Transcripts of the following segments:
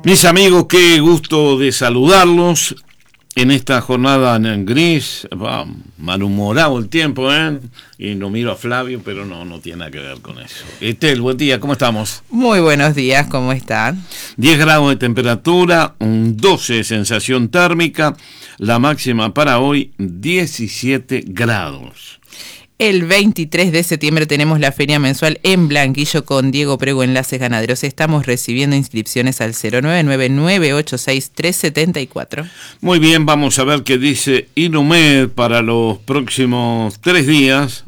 Mis amigos, qué gusto de saludarlos en esta jornada en gris. Malhumorado el tiempo, ¿eh? Y no miro a Flavio, pero no tiene nada que ver con eso. Estel, buen día, ¿cómo estamos? Muy buenos días, ¿cómo están? 10 grados de temperatura, 12 de sensación térmica, la máxima para hoy 17 grados. El 23 de septiembre tenemos la feria mensual en Blanquillo con Diego Prego, Enlaces Ganaderos. Estamos recibiendo inscripciones al 099-986-374. Muy bien, vamos a ver qué dice Inumed para los próximos 3 días.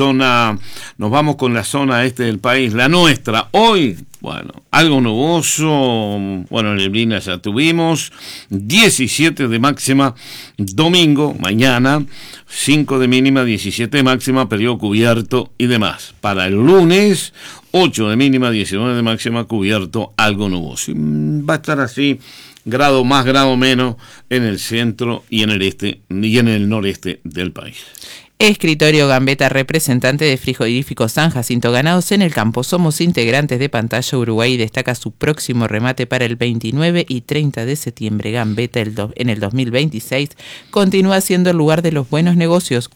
Nos vamos con la zona este del país, la nuestra. Hoy, algo nuboso, neblina ya tuvimos, 17 de máxima, domingo, mañana, 5 de mínima, 17 de máxima, periodo cubierto y demás. Para el lunes, 8 de mínima, 19 de máxima, cubierto, algo nuboso. Va a estar así, grado más, grado menos, en el centro y en el este y en el noreste del país. Escritorio Gambetta, representante de Frigorífico San Jacinto Ganados en el campo. Somos integrantes de Pantalla Uruguay y destaca su próximo remate para el 29 y 30 de septiembre. Gambetta en el 2026 continúa siendo el lugar de los buenos negocios.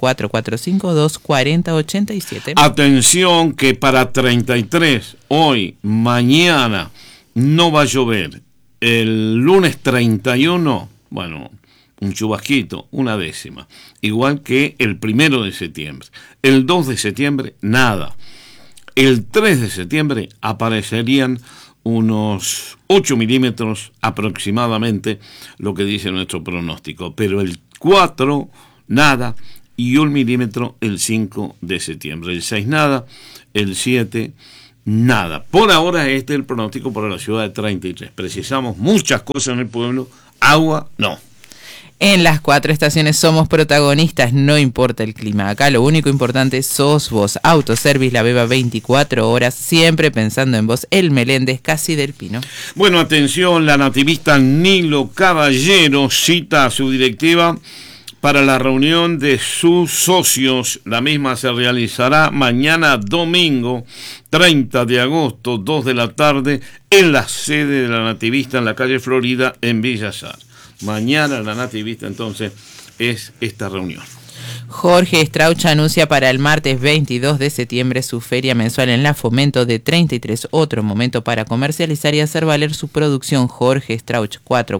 4452-4087. Atención que para 33, hoy, mañana, no va a llover. El lunes 31, un chubasquito, una décima, igual que el 1 de septiembre. El 2 de septiembre, nada. El 3 de septiembre aparecerían unos 8 milímetros aproximadamente, lo que dice nuestro pronóstico. Pero el 4, nada, y 1 milímetro el 5 de septiembre. El 6, nada, el 7, nada. Por ahora este es el pronóstico para la ciudad de 33. Precisamos muchas cosas en el pueblo, agua, no. En las 4 estaciones somos protagonistas, no importa el clima. Acá lo único importante sos vos. Autoservice La Beba 24 horas, siempre pensando en vos. El Meléndez, Casi del Pino. Bueno, atención, la nativista Nilo Caballero cita a su directiva para la reunión de sus socios. La misma se realizará mañana domingo 30 de agosto, 2 de la tarde, en la sede de la nativista en la calle Florida, en Villa Sar. Mañana la nativista entonces es esta reunión. Jorge Strauch anuncia para el martes 22 de septiembre su feria mensual en la Fomento de 33, otro momento para comercializar y hacer valer su producción. Jorge Strauch,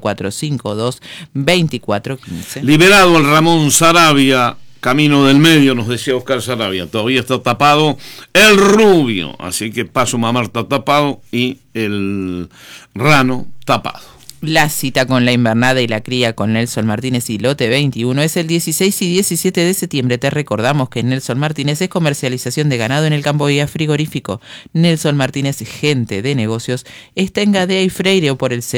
4452-2415. Liberado el Ramón Sarabia, camino del medio, nos decía Oscar Sarabia, todavía está tapado el Rubio, así que Paso Mamar está tapado y el Rano tapado. La cita con la invernada y la cría con Nelson Martínez y Lote 21 es el 16 y 17 de septiembre. Te recordamos que Nelson Martínez es comercialización de ganado en el campo y frigorífico. Nelson Martínez, gente de negocios, está en Gadea y Freire o por el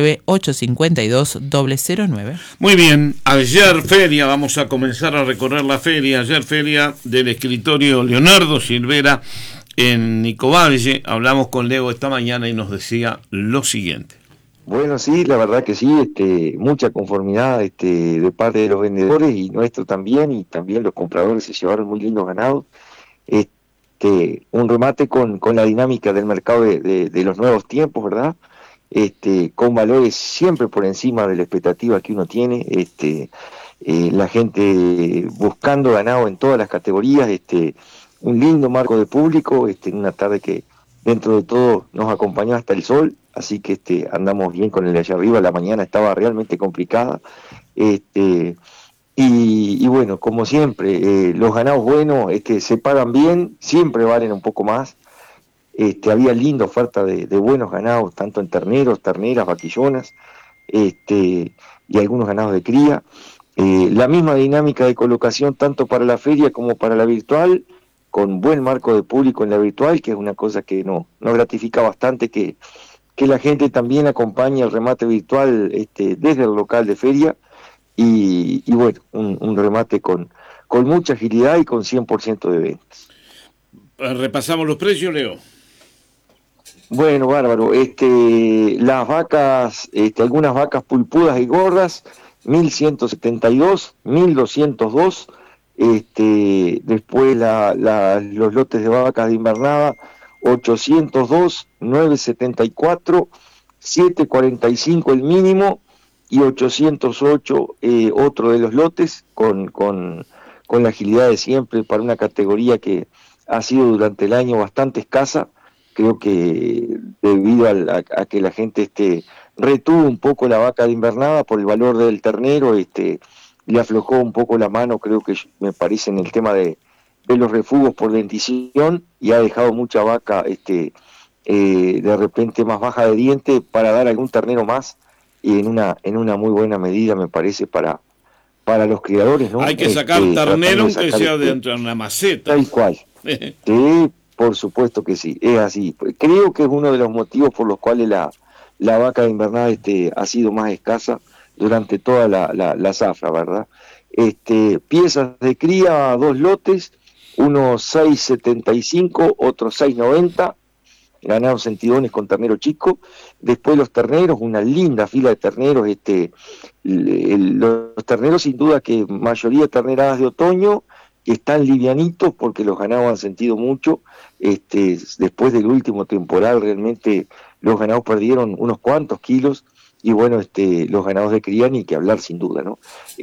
099-852-009. Muy bien, ayer feria, vamos a comenzar a recorrer la feria. Ayer feria del escritorio Leonardo Silvera en Nicovalle. Hablamos con Leo esta mañana y nos decía lo siguiente. Bueno, sí, la verdad que sí, mucha conformidad de parte de los vendedores y nuestro también, y también los compradores se llevaron muy lindos ganados. Un remate con la dinámica del mercado de los nuevos tiempos, ¿verdad? Con valores siempre por encima de la expectativa que uno tiene, la gente buscando ganado en todas las categorías, un lindo marco de público, en una tarde que dentro de todo nos acompañó hasta el sol, así que andamos bien con el de allá arriba. La mañana estaba realmente complicada, y bueno, como siempre, los ganados buenos se pagan bien, siempre valen un poco más. Había linda oferta de buenos ganados, tanto en terneros, terneras, vaquillonas, y algunos ganados de cría. La misma dinámica de colocación tanto para la feria como para la virtual, con buen marco de público en la virtual, que es una cosa que nos gratifica bastante, que la gente también acompañe el remate virtual desde el local de feria, y bueno, un remate con mucha agilidad y con 100% de ventas. Repasamos los precios, Leo. Bueno, bárbaro. Las vacas, algunas vacas pulpudas y gordas, 1.172, 1.202. Después los lotes de vacas de invernada, 802, 974, 745 el mínimo y 808 otro de los lotes con la agilidad de siempre para una categoría que ha sido durante el año bastante escasa. Creo que debido a que la gente retuvo un poco la vaca de invernada por el valor del ternero, le aflojó un poco la mano, creo que me parece en el tema de los refugos por dentición, y ha dejado mucha vaca de repente más baja de diente para dar algún ternero más, y en una muy buena medida me parece para los criadores, ¿no? Hay que sacar ternero aunque sea dentro de una maceta. Tal cual. Sí, por supuesto que sí, es así. Creo que es uno de los motivos por los cuales la vaca de invernada ha sido más escasa durante toda la zafra, ¿verdad? Piezas de cría, 2 lotes, uno 6.75, otro 6.90, ganados sentidones con ternero chico. Después los terneros, una linda fila de terneros, los terneros sin duda que mayoría terneradas de otoño, que están livianitos porque los ganados han sentido mucho. Después del último temporal realmente los ganados perdieron unos cuantos kilos, y bueno, los ganados de cría ni que hablar sin duda, ¿no?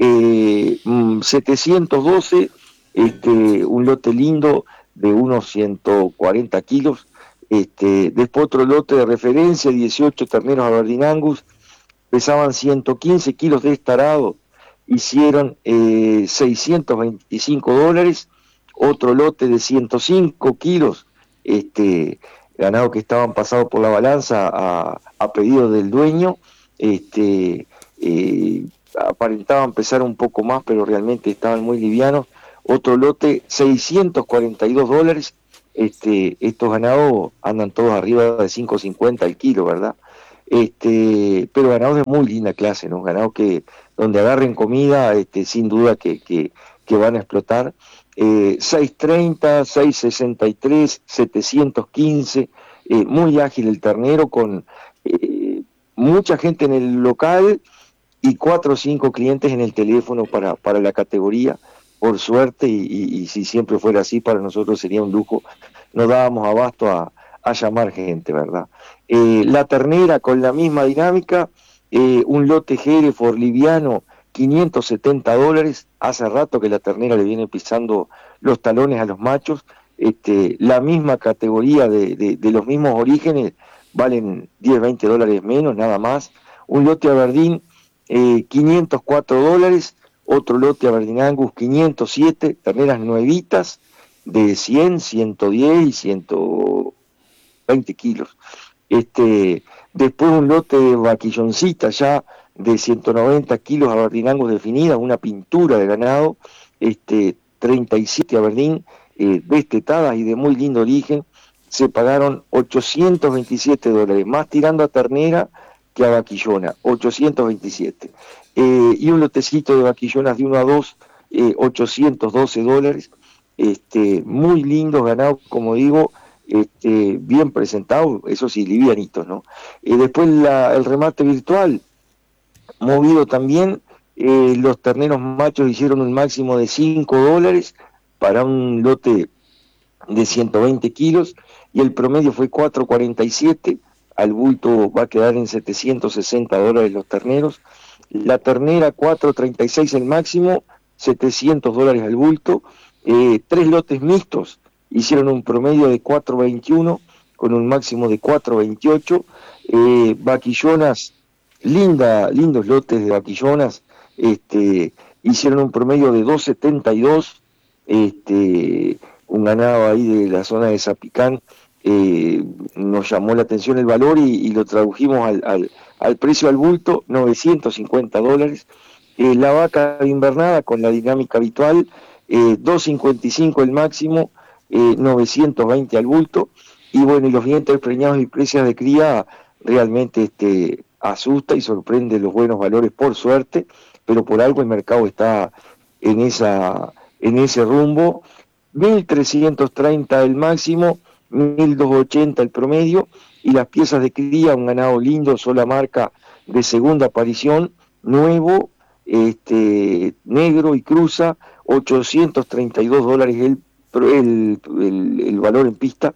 712, un lote lindo de unos 140 kilos. Después otro lote de referencia, 18 terneros Aberdeen Angus, pesaban 115 kilos de estarado, hicieron $625. Otro lote de 105 kilos, ganado que estaban pasados por la balanza a pedido del dueño, aparentaban pesar un poco más, pero realmente estaban muy livianos. Otro lote, $642. Estos ganados andan todos arriba de 5.50 el kilo, ¿verdad? Pero ganados de muy linda clase, ¿no? Ganados que donde agarren comida, sin duda que van a explotar. 6.30, 6.63, 715, muy ágil el ternero, con mucha gente en el local y 4 o 5 clientes en el teléfono para la categoría, por suerte, y si siempre fuera así, para nosotros sería un lujo, no dábamos abasto a llamar gente, ¿verdad? La ternera con la misma dinámica, un lote Hereford liviano, $570, hace rato que la ternera le viene pisando los talones a los machos, la misma categoría de los mismos orígenes, valen $10-20 menos, nada más. Un lote Aberdeen, $504, otro lote Aberdeen Angus, 507, terneras nuevitas, de 100, 110 y 120 kilos. Después un lote de vaquilloncita ya de 190 kilos Aberdeen Angus definida, una pintura de ganado, 37 Aberdeen destetadas y de muy lindo origen. Se pagaron $827, más tirando a ternera que a vaquillona, 827. Y un lotecito de vaquillonas de 1 a 2, $812. Muy lindos ganados, como digo, bien presentados, eso sí, livianitos, ¿no? Después el remate virtual, movido también, los terneros machos hicieron un máximo de $5 para un lote de 120 kilos, y el promedio fue 4.47, al bulto va a quedar en $760 los terneros. La ternera 4.36 el máximo, $700 al bulto. 3 lotes mixtos hicieron un promedio de 4.21 con un máximo de 4.28. Vaquillonas, lindos lotes de vaquillonas, hicieron un promedio de 2.72. Un ganado ahí de la zona de Zapicán, nos llamó la atención el valor y lo tradujimos al precio al bulto, $950. La vaca invernada con la dinámica habitual, 2.55 el máximo, 920 al bulto. Y bueno, y los vientres preñados y precias de cría realmente asusta y sorprende los buenos valores, por suerte, pero por algo el mercado está en ese rumbo. 1.330 el máximo, 1.280 el promedio, y las piezas de cría, un ganado lindo, sola marca de segunda aparición, nuevo, negro y cruza, $832 el valor en pista,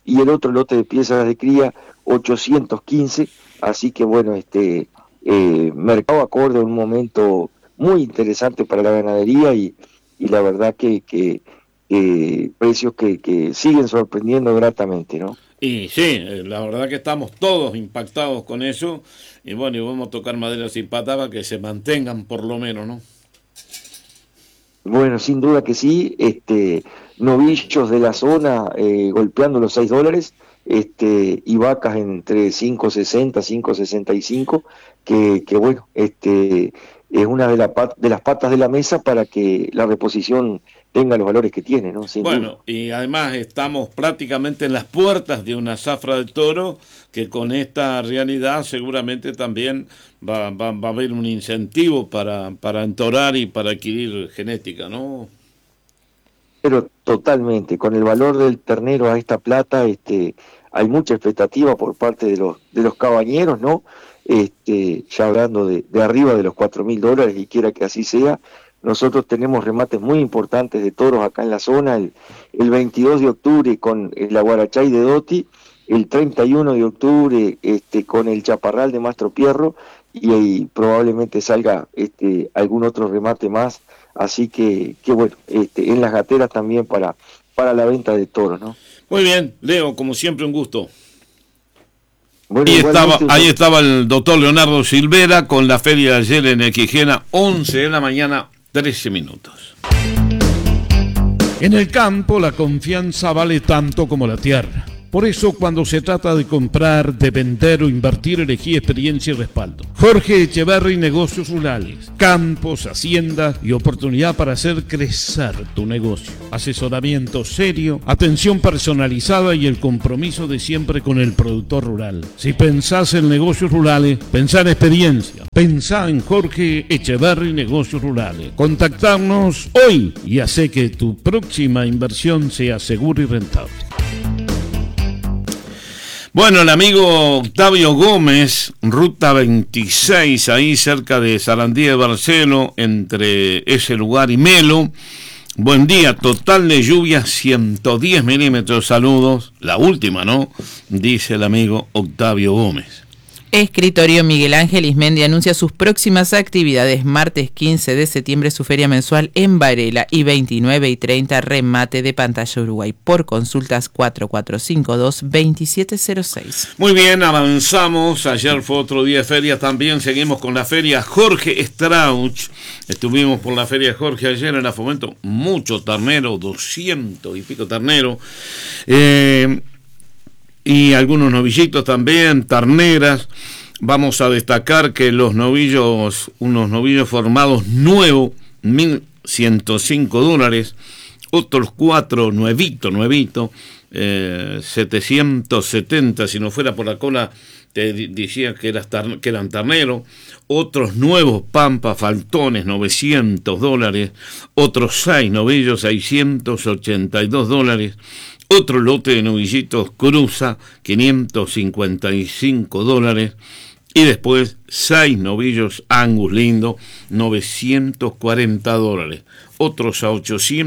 y el otro lote de piezas de cría 815, así que bueno, mercado acorde a un momento muy interesante para la ganadería y la verdad que precios que siguen sorprendiendo gratamente, ¿no? Y sí, la verdad que estamos todos impactados con eso, y bueno, y vamos a tocar madera sin patada que se mantengan por lo menos, ¿no? Bueno, sin duda que sí, novillos de la zona golpeando los $6, y vacas entre 5.60, 5.65, que bueno, es una de las patas de la mesa para que la reposición tenga los valores que tiene, ¿no? Sin Bueno, duda. y además estamos prácticamente en las puertas de una zafra de toro que con esta realidad seguramente también va a haber un incentivo para entorar y para adquirir genética, ¿no? Pero totalmente, con el valor del ternero a esta plata, hay mucha expectativa por parte de los cabañeros, ¿no? Ya hablando de arriba de los $4.000, y quiera que así sea. Nosotros tenemos remates muy importantes de toros acá en la zona, el 22 de octubre con el Aguarachay de Doti, el 31 de octubre con el Chaparral de Mastro Pierro, y ahí probablemente salga algún otro remate más, así que bueno, en las gateras también para la venta de toros, ¿no? Muy bien, Leo, como siempre un gusto. Bueno, Ahí estaba el doctor Leonardo Silvera con la feria de ayer en Equigena, 11 de la mañana, 13 minutos. En el campo la confianza vale tanto como la tierra. Por eso, cuando se trata de comprar, de vender o invertir, elegí experiencia y respaldo. Jorge Echeverry, Negocios Rurales, campos, hacienda y oportunidad para hacer crecer tu negocio. Asesoramiento serio, atención personalizada y el compromiso de siempre con el productor rural. Si pensás en negocios rurales, pensá en experiencia. Pensá en Jorge Echeverry, Negocios Rurales. Contactarnos hoy y hace que tu próxima inversión sea segura y rentable. Bueno, el amigo Octavio Gómez, ruta 26, ahí cerca de Sarandí de Barcelo, entre ese lugar y Melo. Buen día, total de lluvia 110 milímetros, saludos. La última, ¿no? Dice el amigo Octavio Gómez. Escritorio Miguel Ángel Ismendi anuncia sus próximas actividades. Martes 15 de septiembre su feria mensual en Varela y 29 y 30 remate de Pantalla Uruguay. Por consultas 4452-2706. Muy bien, avanzamos. Ayer fue otro día de feria también. Seguimos con la feria Jorge Strauch. Estuvimos por la feria Jorge ayer en la Fomento. Mucho ternero, 200 y pico ternero. Y algunos novillitos también, terneras. Vamos a destacar que los novillos, unos novillos formados nuevos, $1.105, otros 4 nuevito, 770, si no fuera por la cola te decía que eran terneros. Otros nuevos pampa faltones, $900, otros 6 novillos, $682. Otro lote de novillitos cruza, $555. Y después 6 novillos Angus lindo, $940. Otros a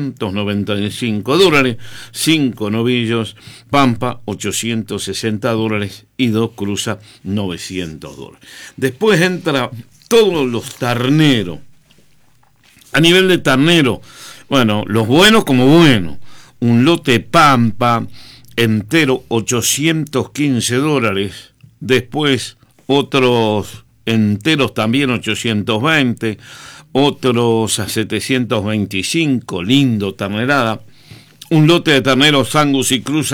$895. 5 novillos Pampa, $860. Y 2 cruza, $900. Después entra todos los terneros. A nivel de ternero, bueno, los buenos como buenos. Un lote Pampa entero, $815. Después otros enteros también, 820. Otros a 725, lindo ternerada. Un lote de terneros Angus y cruza,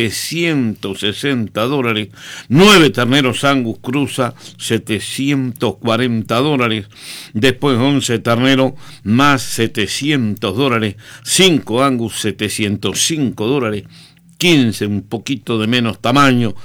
$760. 9 terneros Angus cruza, $740. Después 11 terneros más, $700. 5 Angus, $705. 15, un poquito de menos tamaño,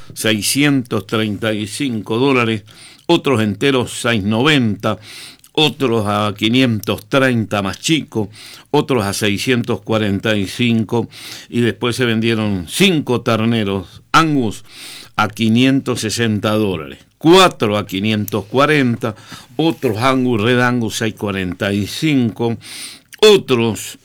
$635. Otros enteros, $690. Otros a 530 más chico, otros a 645, y después se vendieron 5 terneros Angus a $560, 4 a 540, otros Angus, Red Angus 645, otros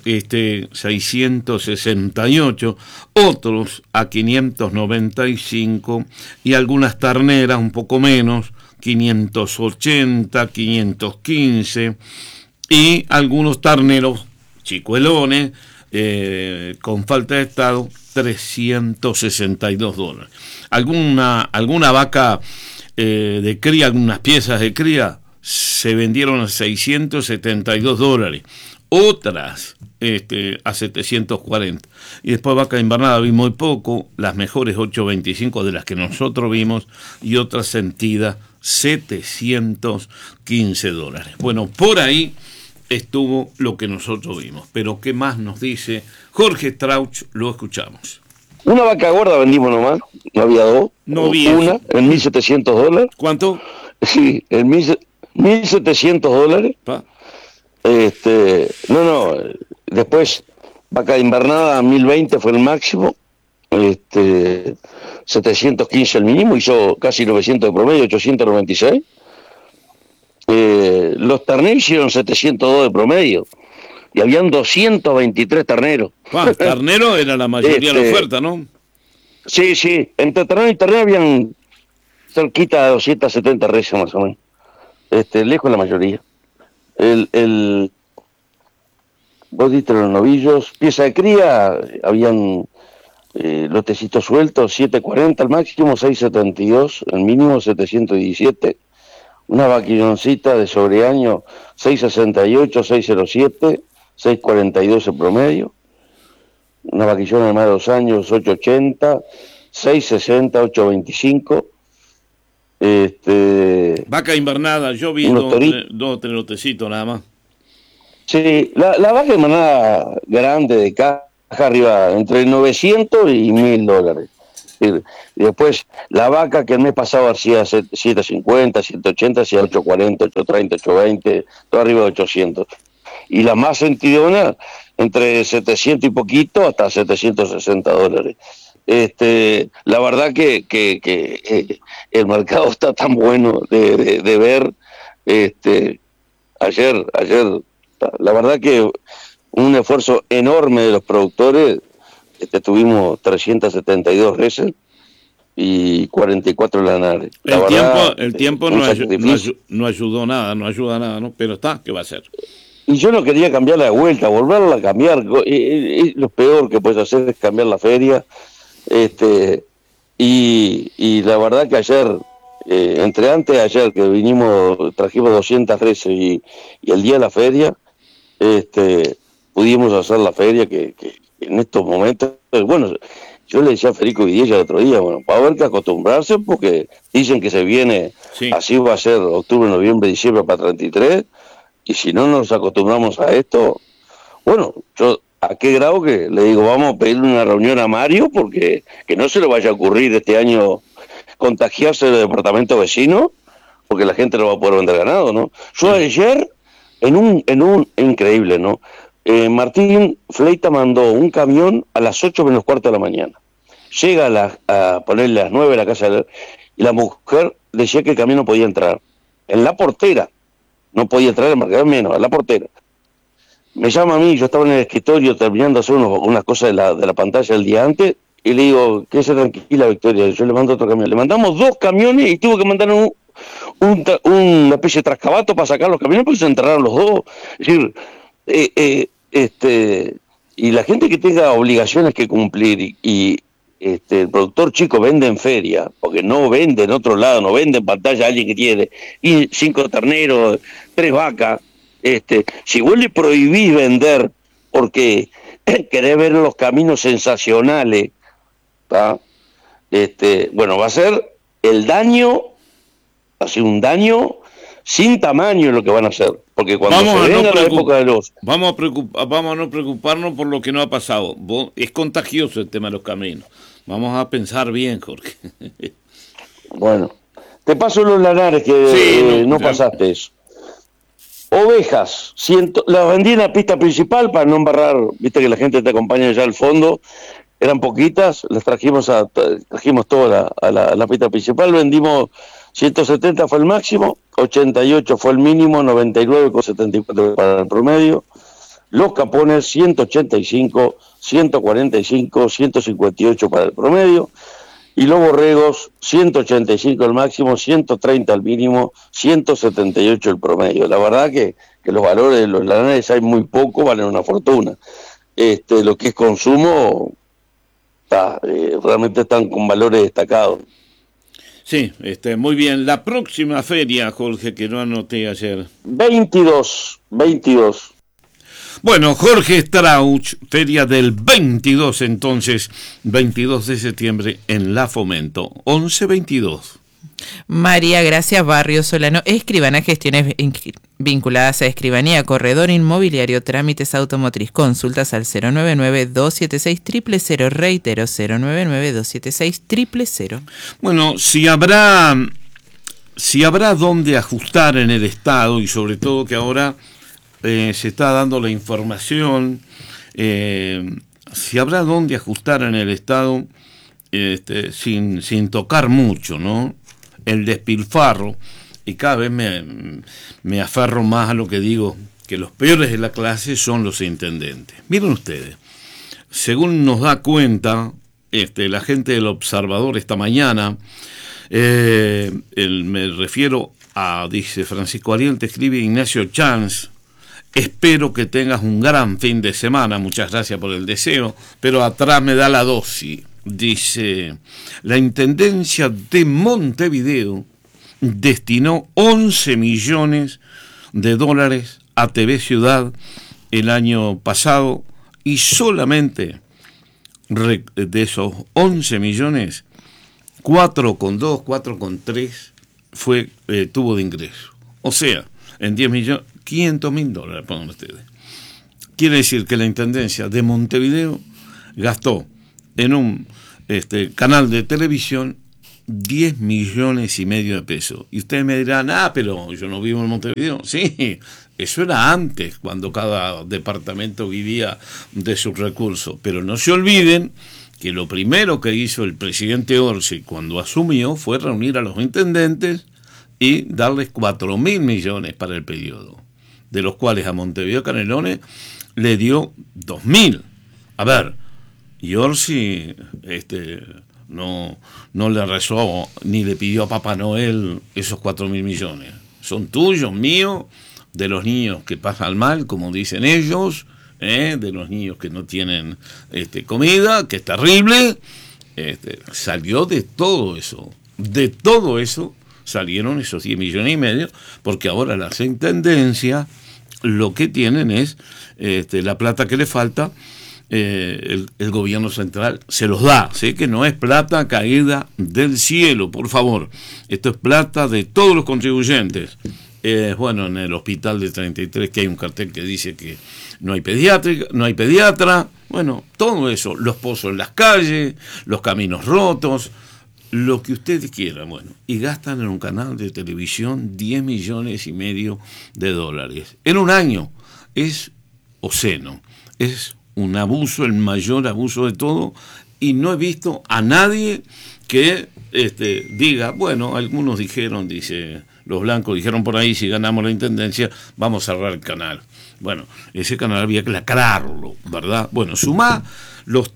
668, otros a 595 y algunas terneras un poco menos, 580, 515 y algunos terneros chicuelones con falta de estado, $362. Alguna vaca de cría, algunas piezas de cría se vendieron a $672, otras a 740, y después vaca invernada vi muy poco, las mejores 825 de las que nosotros vimos, y otras sentidas $715. Bueno, por ahí estuvo lo que nosotros vimos, pero ¿qué más nos dice Jorge Strauch? Lo escuchamos. Una vaca gorda vendimos nomás, no había dos, no vi una en $1.700. ¿Cuánto? Sí, en $1.700. Pa. Después vaca invernada 1020 fue el máximo, 715 el mínimo, hizo casi 900 de promedio, 896. Los terneros hicieron 702 de promedio y habían 223 terneros. Ternero era la mayoría de la oferta, ¿no? Sí, entre ternero y ternero habían cerquita de 270 reses más o menos, lejos la mayoría. Vos diste los novillos, pieza de cría, habían lotecitos sueltos, 740 al máximo, 672, el mínimo 717, una vaquilloncita de sobreaño, 668, 607, 642 el promedio, una vaquillona de más de 2 años, 880, 660, 825, vaca invernada, yo vi dos o tres lotecitos nada más. Sí, la vaca invernada grande de caja arriba, entre 900 y $1.000. Y después la vaca que el mes pasado hacía 750, 180, hacía 840, 830, 820, todo arriba de 800. Y la más sentidona, entre 700 y poquito hasta $760. La verdad que el mercado está tan bueno de ver. Ayer la verdad que un esfuerzo enorme de los productores. Tuvimos 372 reses y 44 lanares. El tiempo no ayudó nada, no ayuda nada, ¿no? Pero ¿qué va a hacer? Y yo no quería cambiarla de vuelta, volverla a cambiar. Lo peor que puedes hacer es cambiar la feria. Y la verdad que ayer, entre antes de ayer que trajimos 200 reses y el día de la feria, pudimos hacer la feria que en estos momentos, bueno, yo le decía a Federico Vidilla el otro día, bueno, va a haber que acostumbrarse porque dicen que se viene, sí. Así va a ser octubre, noviembre, diciembre para 33, y si no nos acostumbramos a esto, bueno, yo a qué grado que le digo, vamos a pedirle una reunión a Mario porque que no se le vaya a ocurrir este año contagiarse del departamento vecino, porque la gente no va a poder vender ganado, ¿no? Yo ayer, en un increíble, ¿no? Martín Fleita mandó un camión a las 8 menos cuarto de la mañana. Llega a ponerle a las 9 a la casa y la mujer decía que el camión no podía entrar. En la portera. No podía entrar en marcador menos, a la portera. Me llama a mí, yo estaba en el escritorio terminando de hacer unas cosas de la pantalla el día antes, y le digo, quédese tranquila, Victoria, yo le mando otro camión. Le mandamos 2 camiones y tuvo que mandar una especie de trascabato para sacar los camiones porque se enterraron los dos. Es decir, y la gente que tenga obligaciones que cumplir y el productor chico vende en feria, porque no vende en otro lado, no vende en pantalla a alguien que tiene 5 terneros, 3 vacas. Si vos le prohibís vender porque querés ver los caminos sensacionales, ¿tá? Bueno, va a ser el daño, así un daño sin tamaño lo que van a hacer, porque cuando se venga la época de los... Vamos a no preocuparnos por lo que no ha pasado. Es contagioso el tema de los caminos. Vamos a pensar bien, Jorge. Bueno, te paso los lanares que sí, no pasaste eso. Ovejas, las vendí en la pista principal para no embarrar, viste que la gente te acompaña ya al fondo, eran poquitas, las trajimos todas a la pista principal, vendimos 170 fue el máximo, 88 fue el mínimo, 99,74 para el promedio, Los capones 185, 145, 158 para el promedio, y los borregos 185 el máximo, 130 el mínimo, 178 el promedio. La verdad que los valores de los lanares hay muy poco, valen una fortuna. Lo que es consumo, realmente están con valores destacados. Sí, muy bien. La próxima feria, Jorge, que no anoté ayer. 22. Bueno, Jorge Strauch, feria del 22 entonces, 22 de septiembre en La Fomento, 11-22. María Gracia Barrio Solano, escribana, gestiones vinculadas a escribanía, corredor inmobiliario, trámites automotriz, consultas al 099-276-000, reitero, 099-276-000. Bueno, si habrá dónde ajustar en el Estado, y sobre todo que ahora se está dando la información, si habrá dónde ajustar en el Estado sin tocar mucho, ¿no? El despilfarro, y cada vez me aferro más a lo que digo, que los peores de la clase son los intendentes. Miren ustedes, según nos da cuenta la gente del Observador esta mañana, me refiero a, dice Francisco Ariel, te escribe Ignacio Chance: espero que tengas un gran fin de semana, muchas gracias por el deseo, pero atrás me da la dosis. Dice, la Intendencia de Montevideo destinó 11 millones de dólares a TV Ciudad el año pasado, y solamente de esos 11 millones, 4,2, 4,3 tuvo de ingreso. O sea, en 10 millones, 500.000 dólares, pongan ustedes. Quiere decir que la Intendencia de Montevideo gastó en un canal de televisión 10 millones y medio de pesos. Y ustedes me dirán, pero yo no vivo en Montevideo. Sí, eso era antes, cuando cada departamento vivía de sus recursos. Pero no se olviden que lo primero que hizo el presidente Orsi cuando asumió fue reunir a los intendentes y darles 4.000 millones para el periodo, de los cuales a Montevideo Canelones le dio 2.000. A ver, y Orsi no le rezó ni le pidió a Papá Noel esos 4.000 millones. Son tuyos, míos, de los niños que pasan mal, como dicen ellos, de los niños que no tienen comida, que es terrible. Salió de todo eso. De todo eso salieron esos 10 millones y medio, porque ahora las intendencias lo que tienen es la plata que le falta. El gobierno central se los da, ¿sí? Que no es plata caída del cielo, por favor. Esto es plata de todos los contribuyentes. Bueno, en el hospital de 33, que hay un cartel que dice que no hay pediatra, bueno, todo eso, los pozos en las calles, los caminos rotos, lo que ustedes quieran, bueno, y gastan en un canal de televisión 10 millones y medio de dólares. En un año es obsceno, es un abuso, el mayor abuso de todo, y no he visto a nadie que diga, bueno, algunos dijeron, dice, los blancos dijeron por ahí, si ganamos la intendencia, vamos a cerrar el canal. Bueno, ese canal había que lacrarlo, ¿verdad? Bueno, sumá los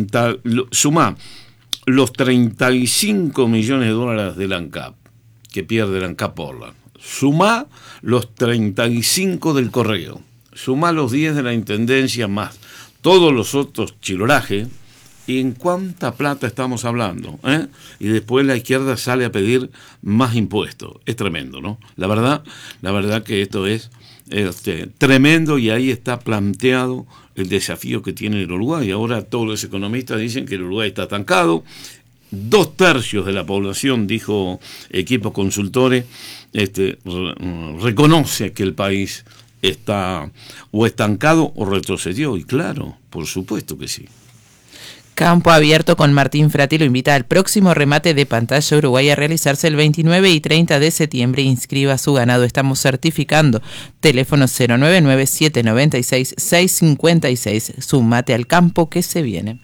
35 millones de dólares del ANCAP, que pierde el ANCAP Portland. Sumá los 35 del Correo. Sumá los 10 de la Intendencia más todos los otros chilorajes, ¿y en cuánta plata estamos hablando? Y después la izquierda sale a pedir más impuestos. Es tremendo, ¿no? La verdad que esto es tremendo, y ahí está planteado el desafío que tiene el Uruguay. Ahora todos los economistas dicen que el Uruguay está estancado. 2/3 de la población, dijo Equipos Consultores, reconoce que el país está o estancado o retrocedió, y claro, por supuesto que sí. Campo Abierto con Martín Frati lo invita al próximo remate de Pantalla Uruguay a realizarse el 29 y 30 de septiembre. Inscriba su ganado, estamos certificando. Teléfono 099-796-656. Sumate al campo que se viene.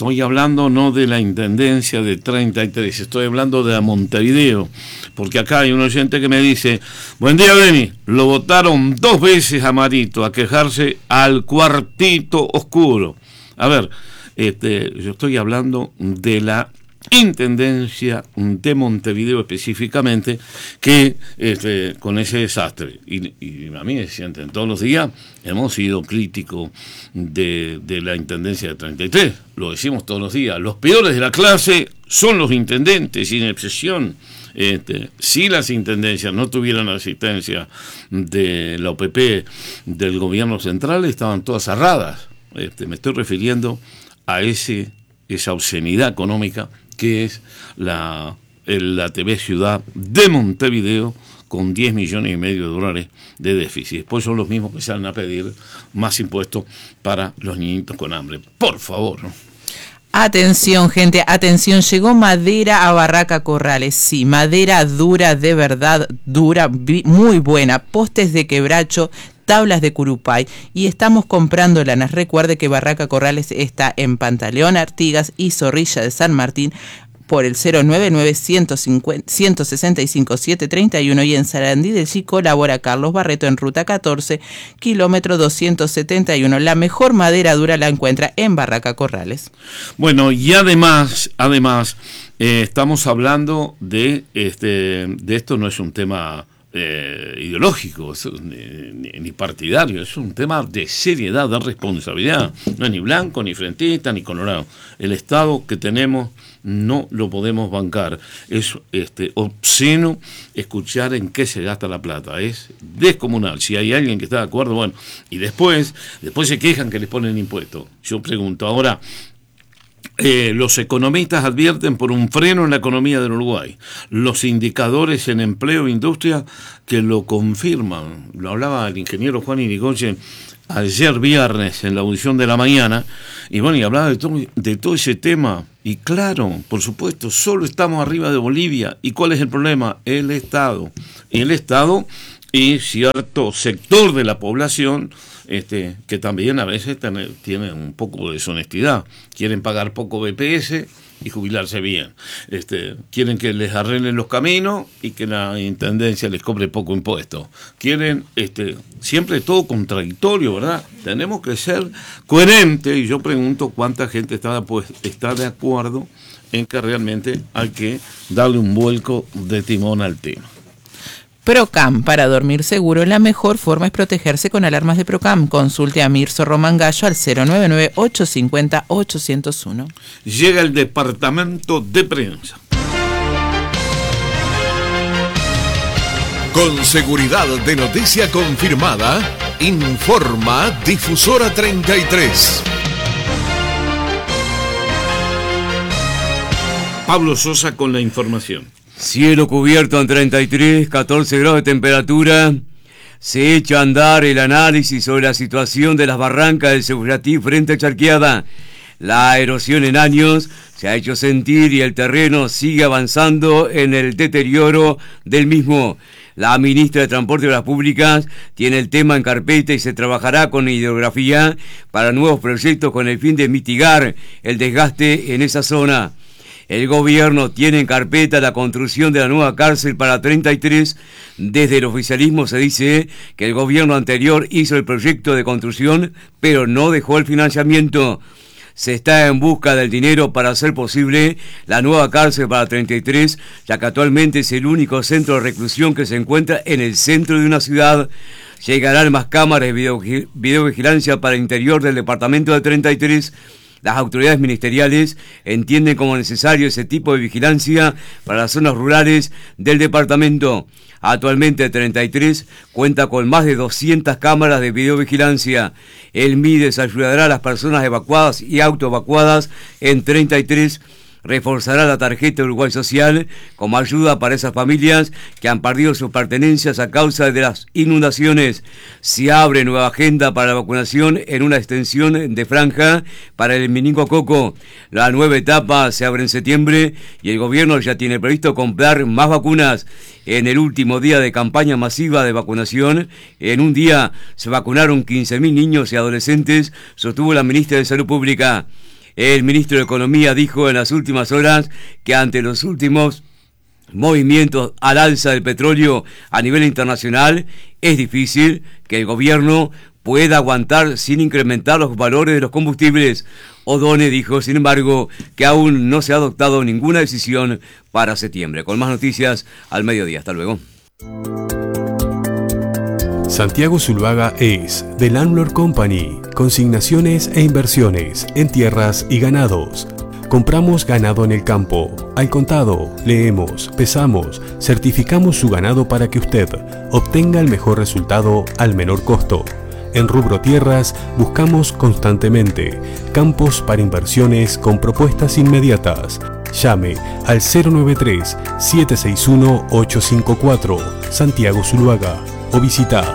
estoy hablando no de la Intendencia de 33, estoy hablando de Montevideo, porque acá hay un oyente que me dice, buen día, Beni, lo votaron 2 veces a Marito a quejarse al cuartito oscuro. A ver, yo estoy hablando de la Intendencia de Montevideo específicamente, que con ese desastre, y a mí me sienten todos los días, hemos sido críticos de la Intendencia de 33, lo decimos todos los días, los peores de la clase son los intendentes, sin excepción. Si las intendencias no tuvieran la asistencia de la OPP del gobierno central, estaban todas cerradas. Me estoy refiriendo a esa obscenidad económica que es la TV Ciudad de Montevideo, con 10 millones y medio de dólares de déficit. Después son los mismos que salen a pedir más impuestos para los niñitos con hambre. Por favor, ¿no? Atención, gente, atención, llegó madera a Barraca Corrales, sí, madera dura, de verdad, dura, muy buena, postes de quebracho, tablas de curupay, y estamos comprando lanas. Recuerde que Barraca Corrales está en Pantaleón, Artigas y Zorrilla de San Martín, por el 099-165-731, y en Sarandí del Chi colabora Carlos Barreto en Ruta 14, kilómetro 271. La mejor madera dura la encuentra en Barraca Corrales. Bueno, y además estamos hablando de esto, no es un tema ideológico ni partidario, es un tema de seriedad, de responsabilidad. No es ni blanco, ni frentista, ni colorado. El Estado que tenemos no lo podemos bancar. Es obsceno escuchar en qué se gasta la plata, es descomunal. Si hay alguien que está de acuerdo, bueno, y después se quejan que les ponen impuestos. Yo pregunto ahora, los economistas advierten por un freno en la economía del Uruguay. Los indicadores en empleo e industria que lo confirman. Lo hablaba el ingeniero Juan Irigoyen ayer viernes en la audición de la mañana, y bueno, y hablaba de todo ese tema. Y claro, por supuesto, solo estamos arriba de Bolivia. ¿Y cuál es el problema? El Estado y cierto sector de la población que también a veces tienen un poco de deshonestidad. Quieren pagar poco BPS y jubilarse bien. Quieren que les arreglen los caminos y que la intendencia les cobre poco impuesto. Quieren, siempre todo contradictorio, ¿verdad? Tenemos que ser coherentes, y yo pregunto cuánta gente está de acuerdo en que realmente hay que darle un vuelco de timón al tema. Procam, para dormir seguro, la mejor forma es protegerse con alarmas de Procam. Consulte a Mirso Román Gallo al 099-850-801. Llega el departamento de prensa. Con seguridad de noticia confirmada, informa Difusora 33. Pablo Sosa con la información. Cielo cubierto en 33, 14 grados de temperatura. Se echa a andar el análisis sobre la situación de las barrancas del Seguratí frente a Charqueada. La erosión en años se ha hecho sentir y el terreno sigue avanzando en el deterioro del mismo. La ministra de Transporte y Obras Públicas tiene el tema en carpeta y se trabajará con hidrografía para nuevos proyectos con el fin de mitigar el desgaste en esa zona. El gobierno tiene en carpeta la construcción de la nueva cárcel para 33. Desde el oficialismo se dice que el gobierno anterior hizo el proyecto de construcción, pero no dejó el financiamiento. Se está en busca del dinero para hacer posible la nueva cárcel para 33, ya que actualmente es el único centro de reclusión que se encuentra en el centro de una ciudad. Llegarán más cámaras de videovigilancia para el interior del departamento de 33. Las autoridades ministeriales entienden como necesario ese tipo de vigilancia para las zonas rurales del departamento. Actualmente 33 cuenta con más de 200 cámaras de videovigilancia. El MIDES ayudará a las personas evacuadas y autoevacuadas en 33. Reforzará la tarjeta Uruguay Social como ayuda para esas familias que han perdido sus pertenencias a causa de las inundaciones. Se abre nueva agenda para la vacunación en una extensión de franja para el meningococo. La nueva etapa se abre en septiembre y el gobierno ya tiene previsto comprar más vacunas. En el último día de campaña masiva de vacunación, en un día se vacunaron 15.000 niños y adolescentes, sostuvo la ministra de Salud Pública. El ministro de Economía dijo en las últimas horas que ante los últimos movimientos al alza del petróleo a nivel internacional, es difícil que el gobierno pueda aguantar sin incrementar los valores de los combustibles. O'Donnell dijo, sin embargo, que aún no se ha adoptado ninguna decisión para septiembre. Con más noticias al mediodía. Hasta luego. Santiago Zuluaga es The Landlord Company, consignaciones e inversiones en tierras y ganados. Compramos ganado en el campo, al contado, leemos, pesamos, certificamos su ganado para que usted obtenga el mejor resultado al menor costo. En rubro tierras buscamos constantemente campos para inversiones con propuestas inmediatas. Llame al 093-761-854 Santiago Zuluaga o visita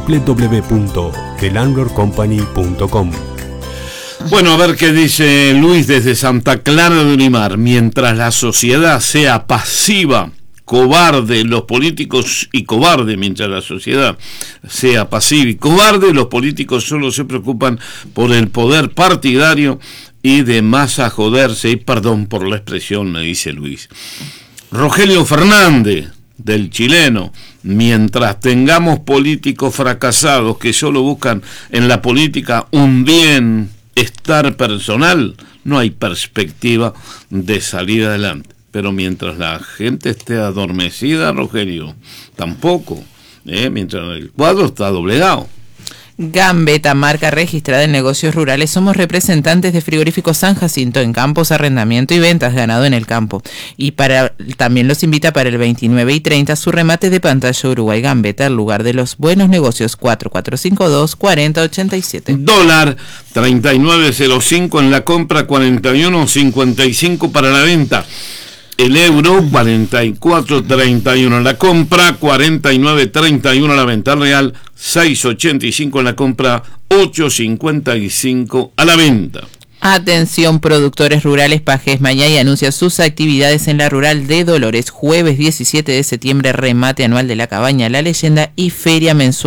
www.thelandlordcompany.com. Bueno, a ver qué dice Luis desde Santa Clara de Olimar. Mientras la sociedad sea pasiva, cobarde, los políticos y cobarde, mientras la sociedad sea pasiva y cobarde, los políticos solo se preocupan por el poder partidario y de más a joderse, y perdón por la expresión, me dice Luis. Rogelio Fernández, del Chileno, mientras tengamos políticos fracasados que solo buscan en la política un bienestar personal, no hay perspectiva de salir adelante. Pero mientras la gente esté adormecida, Rogelio, tampoco, mientras el cuadro está doblegado. Gambetta, marca registrada en negocios rurales. Somos representantes de Frigoríficos San Jacinto en campos, arrendamiento y ventas ganado en el campo. Y también los invita para el 29 y 30 su remate de pantalla Uruguay. Gambetta, el lugar de los buenos negocios. 4452-4087. Dólar 39.05 en la compra, 41.55 para la venta. El euro 44.31 en la compra, 49.31 en la venta. Real 6.85 en la compra, 8.55 a la venta. Atención productores rurales, Pajes Mayay anuncia sus actividades en la rural de Dolores. Jueves 17 de septiembre, remate anual de la cabaña La Leyenda y feria mensual